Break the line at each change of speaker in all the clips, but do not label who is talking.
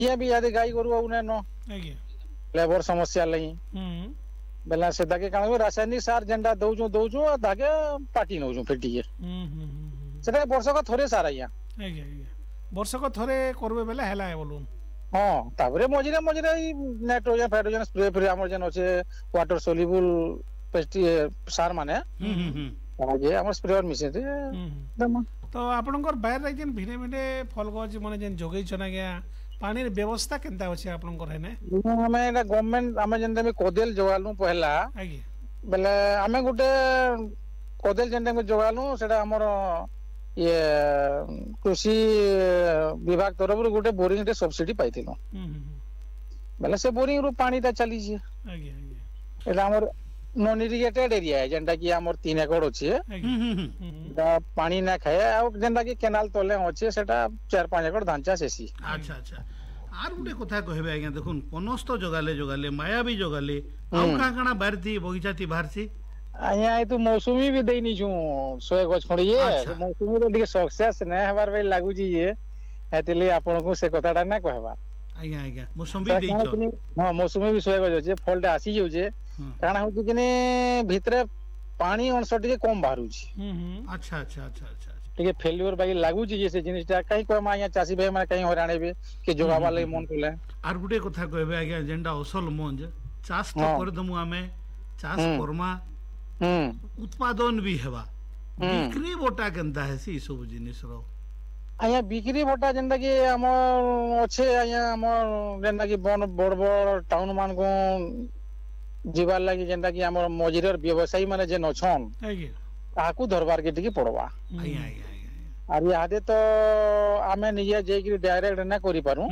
ये भी याद गाई गोरु आउ न
आज्ञा
लेबर समस्या लई बेला से दाके काण रासायनिक सार जेंडा दउछु दाके पाटी नउछु फेटिए सेटा वर्षक थोरे सार आया
आज्ञा आज्ञा वर्षक थोरे करबे बेला हेला है बोलून
हाँ तापरे मझिरे मझिरे नाइट्रोजन फाइट्रोजन स्प्रे फ्रे हमर जेन अछि वाटर सोल्युबल पेस्टि सार माने आगे हमर स्प्रेयर मिसे दे
तो आपनकर बाहर रे जेन भिने भिने फल गछ माने जेन जोगै छना गया पानी रे व्यवस्था केनता अछि आपनकर हेने
हमें एटा गवर्नमेंट हमें जेन में कोदेल जोगालु पहला
आज्ञा
बेले हमें गुटे कोदेल जेन में जोगालु सेटा हमर ये कृषि विभाग तरफ गोटे बोरिंग रे सब्सिडी पाइथिलो बेले से बोरिंग रो पानी ता चली जे
आज्ञा आज्ञा
एटा हमर नॉन इरिगेटेड एरिया है जेंटा कि हमर 3 एकड़ अछि दा पानी ना खाए आ जेंटा कि केनाल तले अछि सेटा 4-5 एकड़ धान चाष हेसी
अच्छा अच्छा आर गुटे कथा कहबे आज्ञा देखुन पनस तो जोगाले माया भी जोगाले आउ काना बारती बगीचा ती बारसी
आया ए तो मौसमी भी देनी छु सोए गछ खड़िए मौसमी रो दिके सक्सेस नै हबार बे लागु जी ये हेतिले आपन को से कथाटा ना कहबा
आज्ञा आज्ञा मौसमी देइछो
हां मौसमी भी सोए गछ जे फलटा आसी जाउ जे कारण हो कि ने भितरे पानी अंश टिके कम बाहरु छी
अच्छा अच्छा अच्छा अच्छा
टिके फेल्योर बाकी लागु छी जे से जिनिसटा कहीं कोइ माया चासी भाई माने कहीं हराणेबे के जोगाबा ले मन कोले
आर गुटे कथा कहबे आज्ञा जेंडा असल मंज चाष तो कर दमु आमे चाष करमा उत्पादन भी हेबा बिक्री बोटा केनता है सी सब जिनिस रो
आया बिक्री बोटा जेंदा कि हमर अच्छे आया हमर जेंदा कि बड़ बड़ टाउन मान को जीवार लागि जेंदा कि हमर मजूर व्यवसायी माने जे नछन
आज्ञा
ताकू दरबार के टिके पड़वा
आज्ञा आज्ञा
आर यादे तो आमे निजे जे कि डायरेक्ट ना करि पारू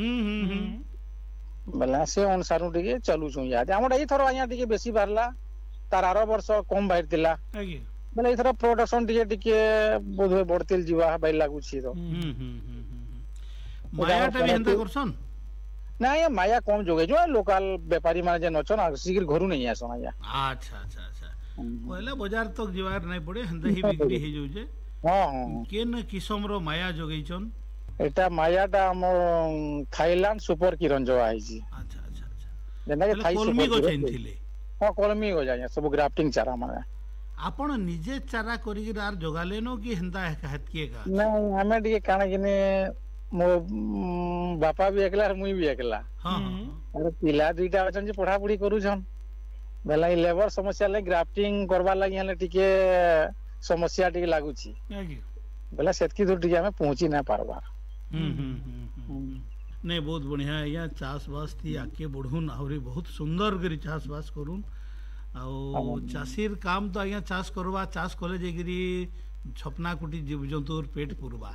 बला से अनुसार टिके चलु छु यादे हमर एई थरो आया टिके बेसी बारला तार 8 वर्ष कम बाहर दिला
आज्ञा
बले इथरा प्रोडक्शन टिके बोधवे बढ़तिल जीवा बाई लागु छी तो
मायाटा भी हंता करसन
ना ये माया कम जोगे जो लोकल व्यापारी माने जे नचन शीघ्र घरु नहीं आसन आया
अच्छा अच्छा अच्छा पहले बाजार तक जीवार नहीं पड़े हंता ही बिक्री हे जो जे
हां
केन किसम रो माया जोगैछन
एटा मायाटा हमर थाईलैंड सुपर किरण जो आइ छी
अच्छा अच्छा अच्छा
जेना के थाई
कलमी
सुपर
को चेनथिले
हां कलमी हो जाय सब ग्राफ्टिंग चारा माने
आपण निजे चारा करी के आर जोगालेनो कि हंता हतके का
नहीं हमें टिके काना किने मो बापा भी एकला मुई भी एकला
हां
अरे पिला दुईटा अछन जे पढ़ा पढ़ी करू छन बेला लेबर समस्या ले ग्राफ्टिंग करबा लागि हले टिके समस्या टिके लागु छी
आज्ञा
बेला सेतकी दूर टिके हमें पहुंची ना पारबा
नहीं बहुत बढ़िया या चाष बास थी आके बढ़ुन आउरी बहुत सुंदर करी चाष बास करूं आउ चाषीर काम तो आज्ञा चाष करवा चाष कले जेगिरी छपना कुटी जीव जंतुर पेट पुरवा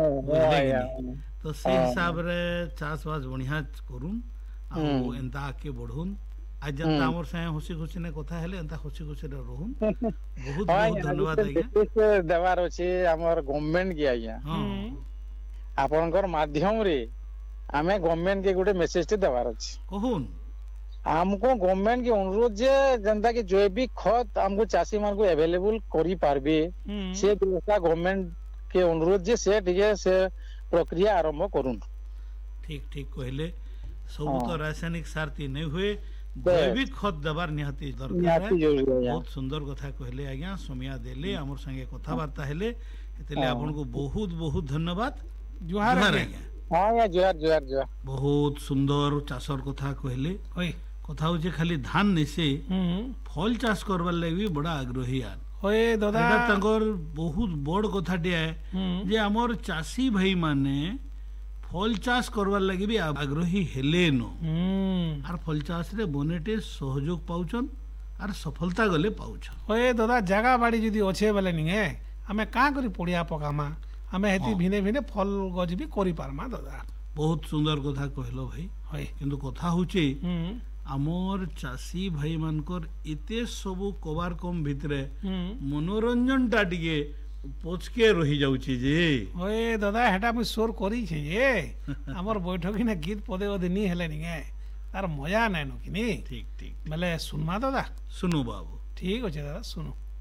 तो से हिसाब रे चाष बास बढ़िया करूं आउ एंता आके बढ़ुन आज जनता हमर से खुशी खुशी ने कथा हेले एंता खुशी खुशी रे रहून बहुत बहुत धन्यवाद आज्ञा
देवार अछि हमर गवर्नमेंट के आज्ञा आपनकर माध्यम रे हमें गवर्नमेंट के गुटे मेसेज टे देवार अछि
कहून
हमको गवर्नमेंट के अनुरोध जे जनता के जैविक खत हमको चासी मान को अवेलेबल करी पारबे से व्यवस्था गवर्नमेंट के अनुरोध जे से ठीक से प्रक्रिया आरंभ करूं
ठीक ठीक कहले सब तो रासायनिक सार ती नहीं हुए जैविक खत दबार निहाती दरकार है बहुत सुंदर कथा कहले आज्ञा समिया देले हमर संगे कथा वार्ता हेले एतले आपन को बहुत बहुत धन्यवाद
जोहार आज्ञा
हां या जोहार जोहार जोहार
बहुत सुंदर चाषर कथा कहले
होय
कथा हो जे खाली धान नसे फल चाष करबार लागि भी बड़ा आग्रही यार
होय दादा
एटा तंगर बहुत बड़ कथा टे जे हमर चासी भाई माने फल चाष करबार लागि भी आग्रही हेले न आर फल चाष रे बनेटे सहयोग पाउछन आर सफलता गले पाउछन
होय दादा जगह बाड़ी जदी अच्छे बेले निगे हमें का करी पड़िया पकामा हमें हेती भिने भिने फल गज भी करी पारमा दादा
बहुत सुंदर कथा कहलो भाई
होय
किंतु कथा होचे आमर चासी भाई मानकर एते सबु कबार कम भितरे मनोरंजन टा टिके पचके रही जाउची जे
ओए दादा हेटा मु सोर करी छे जे हमर बैठकी ना गीत पदे ओदे नी हेले निगे तार मजा नै न किनी
ठीक ठीक
भले सुनमा दादा
सुनो बाबू
ठीक अछि दादा सुनो।